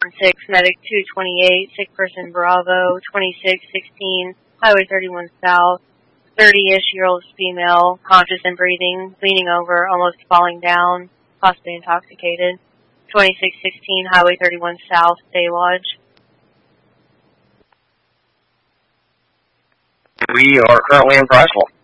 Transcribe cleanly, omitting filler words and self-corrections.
6, medic 228, sick person Bravo, 2616, Highway 31 South, 30-ish-year-old female, conscious and breathing, leaning over, almost falling down, possibly intoxicated. 2616, Highway 31 South, Day Lodge. We are currently in Priceville.